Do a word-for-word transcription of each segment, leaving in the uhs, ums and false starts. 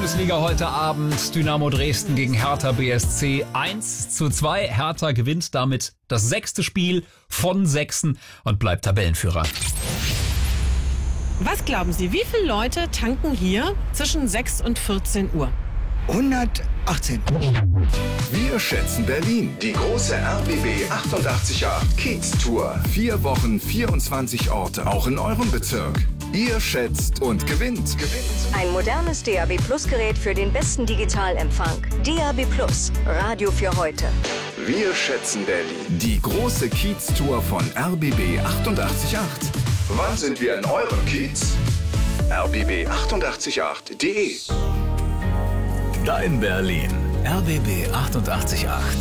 Bundesliga heute Abend. Dynamo Dresden gegen Hertha B S C eins zu zwei. Hertha gewinnt damit das sechste Spiel von sechsen und bleibt Tabellenführer. Was glauben Sie, wie viele Leute tanken hier zwischen sechs und vierzehn Uhr? hundertachtzehn. Wir schätzen Berlin. Die große R B B achtundachtzig acht Kiez Tour. Vier Wochen, vierundzwanzig Orte, auch in eurem Bezirk. Ihr schätzt und gewinnt. Gewinnt. Ein modernes D A B Plus Gerät für den besten Digitalempfang. D A B Plus, Radio für heute. Wir schätzen Berlin. Die große Kiez-Tour von R B B achtundachtzig acht. Wann sind wir in eurem Kiez? R B B achtundachtzig acht punkt de. Dein Berlin. R B B achtundachtzig acht.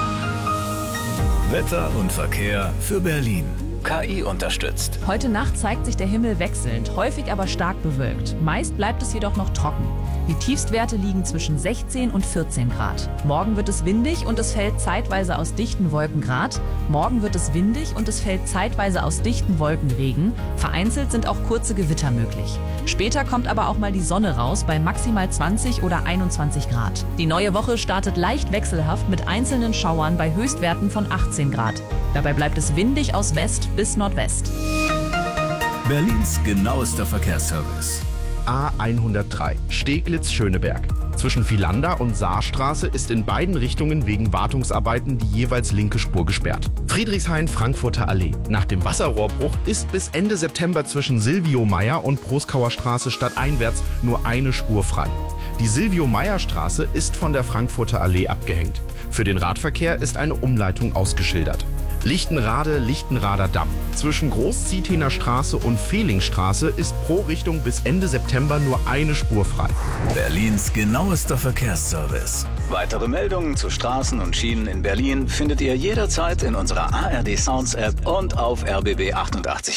Wetter und Verkehr für Berlin. K I unterstützt. Heute Nacht zeigt sich der Himmel wechselnd, häufig aber stark bewölkt. Meist bleibt es jedoch noch trocken. Die Tiefstwerte liegen zwischen sechzehn und vierzehn Grad. Morgen wird es windig und es fällt zeitweise aus dichten Wolken Grad. Morgen wird es windig und es fällt zeitweise aus dichten Wolken Regen. Vereinzelt sind auch kurze Gewitter möglich. Später kommt aber auch mal die Sonne raus bei maximal zwanzig oder einundzwanzig Grad. Die neue Woche startet leicht wechselhaft mit einzelnen Schauern bei Höchstwerten von achtzehn Grad. Dabei bleibt es windig aus West bis Nordwest. Berlins genauester Verkehrsservice. A hundertdrei Steglitz-Schöneberg. Zwischen Vilander und Saarstraße ist in beiden Richtungen wegen Wartungsarbeiten die jeweils linke Spur gesperrt. Friedrichshain-Frankfurter Allee. Nach dem Wasserrohrbruch ist bis Ende September zwischen Silvio-Meyer und Proskauer Straße stadteinwärts nur eine Spur frei. Die Silvio-Meyer-Straße ist von der Frankfurter Allee abgehängt. Für den Radverkehr ist eine Umleitung ausgeschildert. Lichtenrade, Lichtenrader Damm. Zwischen Großzietener Straße und Fehlingstraße ist pro Richtung bis Ende September nur eine Spur frei. Berlins genauester Verkehrsservice. Weitere Meldungen zu Straßen und Schienen in Berlin findet ihr jederzeit in unserer A R D Sounds App und auf R B B achtundachtzig.